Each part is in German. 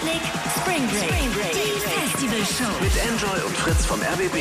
Sputnik Spring Break. Die Festivalshow. Mit Enjoy und Fritz vom RBB.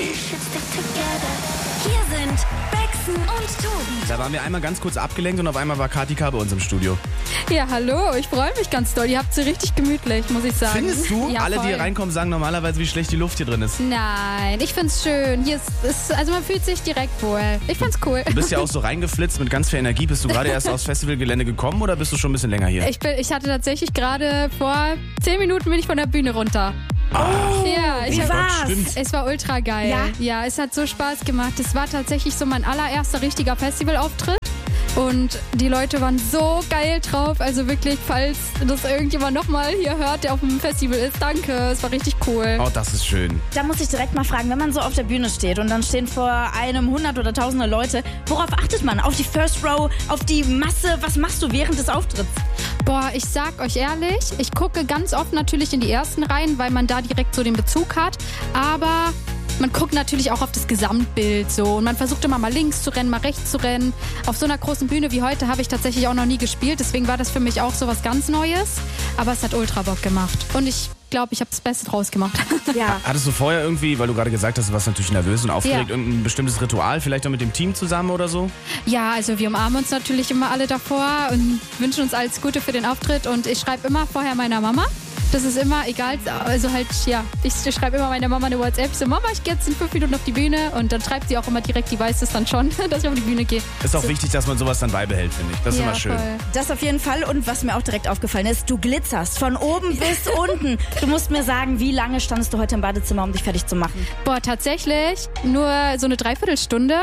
Hier sind Bexen und Tobi. Da waren wir einmal ganz kurz abgelenkt und auf einmal war Kati K. bei uns im Studio. Ja, hallo, ich freue mich ganz doll. Ihr habt sie richtig gemütlich, muss ich sagen. Findest du? Ja, Alle, voll. die hier reinkommen, sagen normalerweise, wie schlecht die Luft hier drin ist. Nein, ich find's schön. Hier ist also man fühlt sich direkt wohl. Ich find's cool. Du bist ja auch so reingeflitzt mit ganz viel Energie. Bist du gerade erst aufs Festivalgelände gekommen oder bist du schon ein bisschen länger hier? Ich hatte tatsächlich gerade vor 10 Minuten bin ich von der Bühne runter. Ja, Wie war's? Stimmt. Es war ultra geil. Ja, es hat so Spaß gemacht. Es war tatsächlich so mein allererster richtiger Festivalauftritt. Und die Leute waren so geil drauf. Also wirklich, falls das irgendjemand nochmal hier hört, der auf dem Festival ist, danke. Es war richtig cool. Oh, das ist schön. Da muss ich direkt mal fragen, wenn man so auf der Bühne steht und dann stehen vor einem 100 oder tausende Leute, worauf achtet man? Auf die First Row, auf die Masse? Was machst du während des Auftritts? Boah, ich sag euch ehrlich, ich gucke ganz oft natürlich in die ersten Reihen, weil man da direkt so den Bezug hat. Aber man guckt natürlich auch auf das Gesamtbild so und man versucht immer mal links zu rennen, mal rechts zu rennen. Auf so einer großen Bühne wie heute habe ich tatsächlich auch noch nie gespielt, deswegen war das für mich auch so was ganz Neues. Aber es hat ultra Bock gemacht und ich glaube, ich habe das Beste draus gemacht. Ja. Hattest du vorher irgendwie, weil du gerade gesagt hast, du warst natürlich nervös und aufgeregt, irgendein bestimmtes Ritual, vielleicht auch mit dem Team zusammen oder so? Ja, also wir umarmen uns natürlich immer alle davor und wünschen uns alles Gute für den Auftritt und ich schreibe immer vorher meiner Mama. Das ist immer egal, also halt, ja, ich schreibe immer meiner Mama eine WhatsApp, ich so, Mama, ich gehe jetzt in 5 Minuten auf die Bühne und dann schreibt sie auch immer direkt, die weiß es dann schon, dass ich auf die Bühne gehe. Ist auch wichtig, dass man sowas dann beibehält, finde ich. Das ist immer schön. Voll. Das auf jeden Fall. Und was mir auch direkt aufgefallen ist, du glitzerst von oben bis unten. Du musst mir sagen, wie lange standest du heute im Badezimmer, um dich fertig zu machen? Boah, tatsächlich nur so eine Dreiviertelstunde.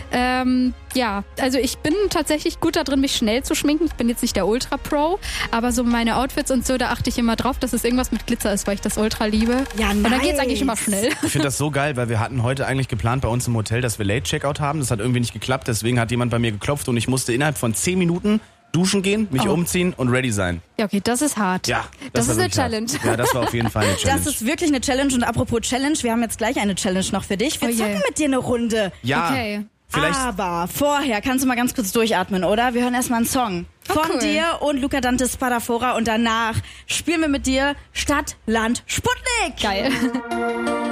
Ja, also ich bin tatsächlich gut da drin, mich schnell zu schminken. Ich bin jetzt nicht der Ultra-Pro, aber so meine Outfits und so, da achte ich immer drauf, dass es irgendwas mit Glitzer ist, weil ich das ultra liebe. Ja, Und dann nice. geht's eigentlich immer schnell. Ich finde das so geil, weil wir hatten heute eigentlich geplant bei uns im Hotel, dass wir Late-Checkout haben. Das hat irgendwie nicht geklappt, deswegen hat jemand bei mir geklopft und ich musste innerhalb von 10 Minuten duschen gehen, mich umziehen und ready sein. Ja, okay, das ist hart. Ja, das war ist eine wirklich hart. Challenge. Ja, das war auf jeden Fall eine Challenge. Das ist wirklich eine Challenge. Und apropos Challenge, wir haben jetzt gleich eine Challenge noch für dich. Wir Oh je. zocken mit dir eine Runde. ja, Okay. vielleicht. Aber vorher kannst du mal ganz kurz durchatmen, oder? Wir hören erstmal einen Song von cool. dir und Luca Dante Spadafora und danach spielen wir mit dir Stadt, Land, Sputnik. Geil.